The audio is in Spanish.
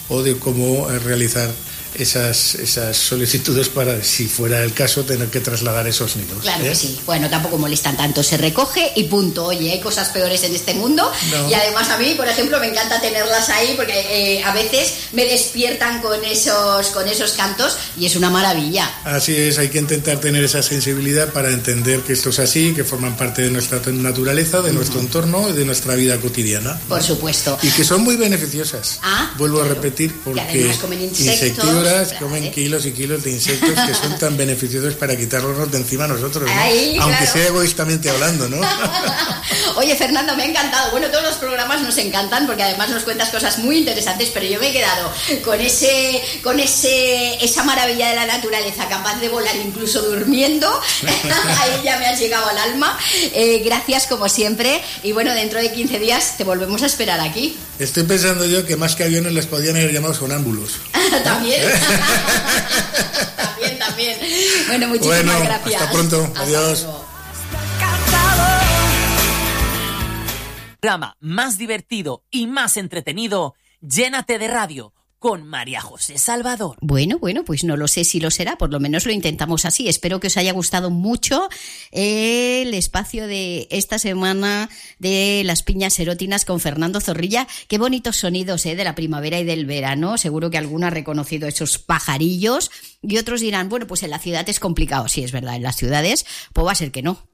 o de cómo realizar esas solicitudes para, si fuera el caso, tener que trasladar esos niños. Claro que sí. Bueno, tampoco molestan tanto, se recoge y punto. Oye, hay cosas peores en este mundo, no. Y además a mí, por ejemplo, me encanta tenerlas ahí porque a veces me despiertan con esos cantos y es una maravilla. Así es, hay que intentar tener esa sensibilidad para entender que esto es así, que forman parte de nuestra naturaleza, de nuestro entorno y de nuestra vida cotidiana. Por supuesto. Y que son muy beneficiosas. Vuelvo a repetir, porque además comen insectos, comen kilos y kilos de insectos que son tan beneficiosos para quitarlos de encima a nosotros, ¿no? Ahí, aunque sea egoístamente hablando, ¿no? Oye, Fernando, me ha encantado. Bueno, todos los programas nos encantan porque además nos cuentas cosas muy interesantes, pero yo me he quedado con esa maravilla de la naturaleza, capaz de volar incluso durmiendo. Ahí ya me has llegado al alma. Gracias como siempre, y bueno, dentro de 15 días te volvemos a esperar aquí. Estoy pensando yo que más que aviones les podían haber llamado sonámbulos. También. También. Bueno, muchísimas gracias. Hasta pronto. Adiós. Programa más divertido y más entretenido, Llénate de Radio, con María José Salvador. Bueno, pues no lo sé si lo será, por lo menos lo intentamos así. Espero que os haya gustado mucho el espacio de esta semana de las piñas erótinas con Fernando Zorrilla. Qué bonitos sonidos de la primavera y del verano. Seguro que alguno ha reconocido esos pajarillos y otros dirán, bueno, pues en la ciudad es complicado. Sí, es verdad, en las ciudades pues va a ser que no.